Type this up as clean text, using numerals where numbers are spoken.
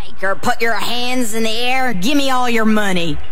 Or put your hands in the air, give me all your money.